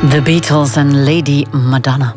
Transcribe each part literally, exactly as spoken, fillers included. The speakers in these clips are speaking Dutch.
The Beatles en Lady Madonna.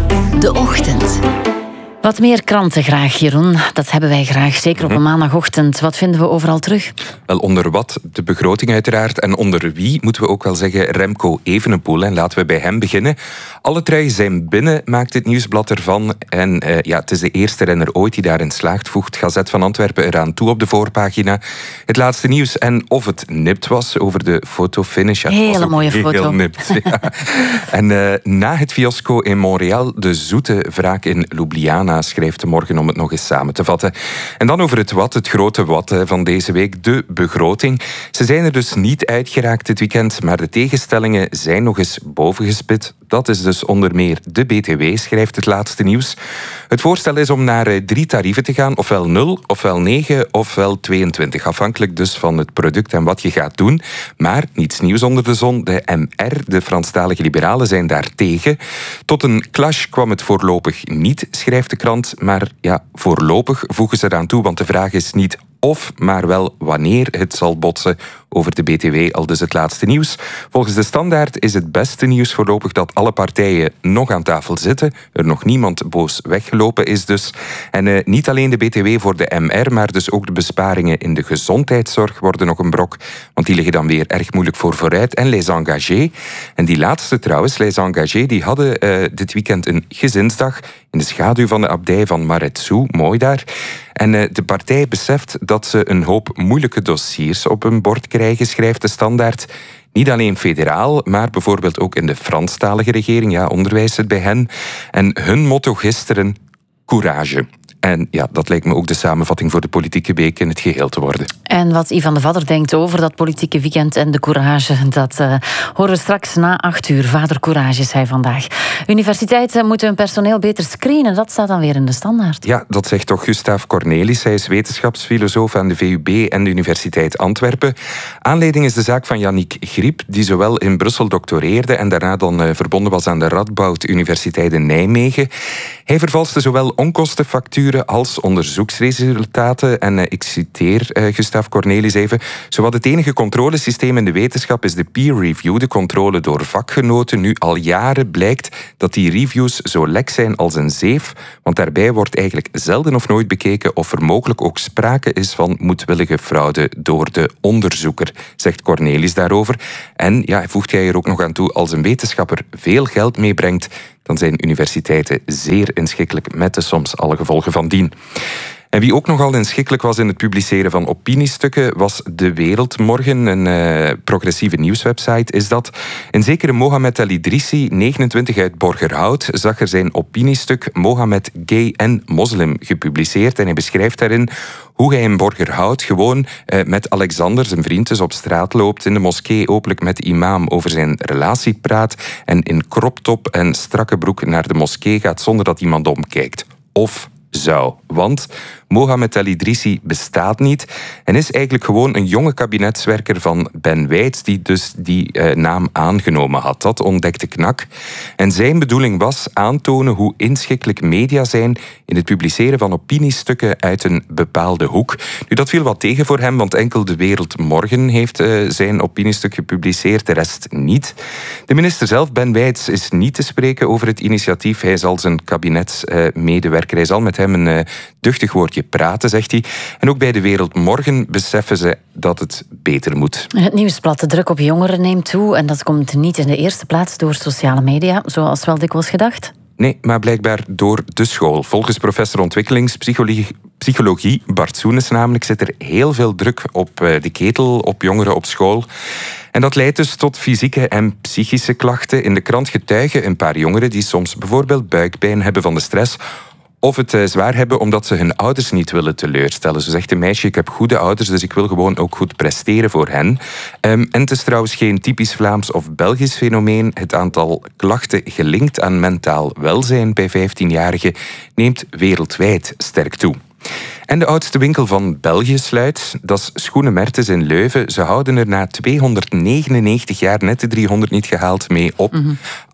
De ochtend. Wat meer kranten graag, Jeroen. Dat hebben wij graag, zeker op een maandagochtend. Wat vinden we overal terug? Wel, onder wat? De begroting uiteraard. En onder wie, moeten we ook wel zeggen, Remco Evenepoel. En laten we bij hem beginnen. Alle truien zijn binnen, maakt het Nieuwsblad ervan. En uh, ja, het is de eerste renner ooit die daarin slaagt, voegt Gazet van Antwerpen eraan toe op de voorpagina. Het laatste nieuws en of het nipt was over de fotofinish. Ja, Hele mooie heel foto. Nipt, ja. En uh, na het fiasco in Montreal, de zoete wraak in Ljubljana, schrijft de Morgen om het nog eens samen te vatten. En dan over het wat, het grote wat van deze week, de begroting. Ze zijn er dus niet uitgeraakt dit weekend, maar de tegenstellingen zijn nog eens bovengespit. Dat is dus onder meer de B T W, schrijft het laatste nieuws. Het voorstel is om naar drie tarieven te gaan, ofwel nul, ofwel negen, ofwel tweeëntwintig. Afhankelijk dus van het product en wat je gaat doen. Maar niets nieuws onder de zon. De M R, de Franstalige liberalen, zijn daar tegen. Tot een clash kwam het voorlopig niet, schrijft de krant. Maar ja, voorlopig voegen ze eraan toe, want de vraag is niet of, maar wel wanneer het zal botsen over de B T W, al dus het laatste nieuws. Volgens de Standaard is het beste nieuws voorlopig dat alle partijen nog aan tafel zitten, er nog niemand boos weggelopen is dus. En uh, niet alleen de B T W voor de M R, maar dus ook de besparingen in de gezondheidszorg worden nog een brok, want die liggen dan weer erg moeilijk voor vooruit. En Les Engagés, en die laatste trouwens, Les Engagés, die hadden uh, dit weekend een gezinsdag in de schaduw van de abdij van Maretsou, mooi daar. En uh, de partij beseft dat ze een hoop moeilijke dossiers op hun bord krijgen, schrijft de Standaard. Niet alleen federaal, maar bijvoorbeeld ook in de Franstalige regering. Ja, onderwijs zit bij hen. En hun motto gisteren, courage. En ja, dat lijkt me ook de samenvatting voor de politieke week in het geheel te worden. En wat Ivan de Vadder denkt over dat politieke weekend en de courage, dat uh, horen we straks na acht uur. Vader Courage is hij vandaag. Universiteiten moeten hun personeel beter screenen. Dat staat dan weer in de Standaard. Ja, dat zegt toch Gustav Cornelis. Hij is wetenschapsfilosoof aan de V U B en de Universiteit Antwerpen. Aanleiding is de zaak van Yannick Griep, die zowel in Brussel doctoreerde en daarna dan uh, verbonden was aan de Radboud Universiteit in Nijmegen. Hij vervalste zowel onkostenfacturen als onderzoeksresultaten. En uh, ik citeer uh, Gustav Cornelis even. Zowat het enige controlesysteem in de wetenschap is de peer review, de controle door vakgenoten. Nu al jaren blijkt dat die reviews zo lek zijn als een zeef, want daarbij wordt eigenlijk zelden of nooit bekeken of er mogelijk ook sprake is van moedwillige fraude door de onderzoeker, zegt Cornelis daarover. En ja, voegt hij er ook nog aan toe, als een wetenschapper veel geld meebrengt, dan zijn universiteiten zeer inschikkelijk met de soms alle gevolgen van dien. En wie ook nogal inschikkelijk was in het publiceren van opiniestukken was De Wereld Morgen, een uh, progressieve nieuwswebsite is dat. Een zekere Mohamed El Idrissi, negenentwintig uit Borgerhout, zag er zijn opiniestuk Mohamed Gay en Moslim gepubliceerd. En hij beschrijft daarin hoe hij in Borgerhout gewoon uh, met Alexander, zijn vriend, dus op straat loopt, in de moskee openlijk met de imam over zijn relatie praat en in croptop en strakke broek naar de moskee gaat zonder dat iemand omkijkt. Of zou. Want Mohamed El Idrissi bestaat niet en is eigenlijk gewoon een jonge kabinetswerker van Ben Weitz die dus die uh, naam aangenomen had. Dat ontdekte Knak. En zijn bedoeling was aantonen hoe inschikkelijk media zijn in het publiceren van opiniestukken uit een bepaalde hoek. Nu, dat viel wat tegen voor hem, want enkel De Wereld Morgen heeft uh, zijn opiniestuk gepubliceerd, de rest niet. De minister zelf, Ben Weitz, is niet te spreken over het initiatief. Hij zal zijn kabinetsmedewerker, uh, hij zal met hem een uh, duchtig woordje praten, zegt hij. En ook bij De Wereld Morgen beseffen ze dat het beter moet. Het Nieuwsblad, de druk op jongeren neemt toe en dat komt niet in de eerste plaats door sociale media, zoals wel dikwijls gedacht. Nee, maar blijkbaar door de school. Volgens professor ontwikkelingspsychologie psychologie, Bart Soenes namelijk, zit er heel veel druk op de ketel, op jongeren op school. En dat leidt dus tot fysieke en psychische klachten. In de krant getuigen een paar jongeren die soms bijvoorbeeld buikpijn hebben van de stress, of het uh, zwaar hebben omdat ze hun ouders niet willen teleurstellen. Zo zegt een meisje, ik heb goede ouders, dus ik wil gewoon ook goed presteren voor hen. Um, en het is trouwens geen typisch Vlaams of Belgisch fenomeen. Het aantal klachten gelinkt aan mentaal welzijn bij vijftienjarigen neemt wereldwijd sterk toe. En de oudste winkel van België sluit. Dat is Schoenen Mertens in Leuven. Ze houden er na tweehonderdnegenennegentig jaar net de driehonderd niet gehaald mee op. Mm-hmm.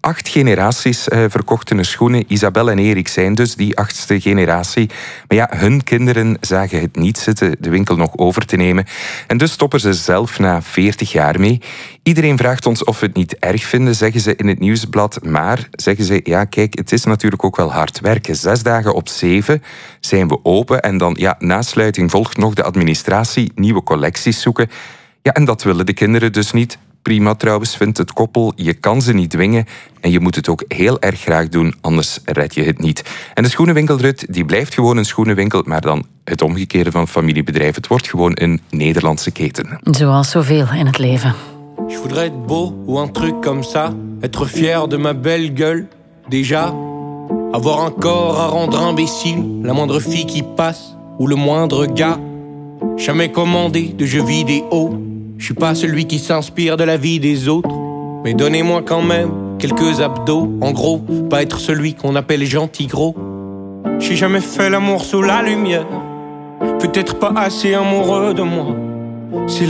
acht generaties uh, verkochten hun schoenen. Isabel en Erik zijn dus die achtste generatie. Maar ja, hun kinderen zagen het niet zitten de winkel nog over te nemen. En dus stoppen ze zelf na veertig jaar mee. Iedereen vraagt ons of we het niet erg vinden, zeggen ze in het nieuwsblad. Maar, zeggen ze, ja kijk, het is natuurlijk ook wel hard werken. Zes dagen op zeven zijn we open. En dan, ja, na sluiting volgt nog de administratie, nieuwe collecties zoeken. Ja, en dat willen de kinderen dus niet. Prima trouwens, vindt het koppel. Je kan ze niet dwingen en je moet het ook heel erg graag doen, anders red je het niet. En de schoenenwinkel Rut, die blijft gewoon een schoenenwinkel, maar dan het omgekeerde van familiebedrijf. Het wordt gewoon een Nederlandse keten. Zoals zoveel in het leven. Je voudrais être beau ou un truc comme ça, être fier de ma belle gueule, déjà. Avoir un corps à rendre imbécile, la moindre fille qui passe, ou le moindre gars. Jamais commandé de jeux vidéo. Je suis pas celui qui s'inspire de la vie des autres, mais donnez-moi quand même quelques abdos. En gros, pas être celui qu'on appelle gentil gros. J'ai jamais fait l'amour sous la lumière, peut-être pas assez amoureux de moi. C'est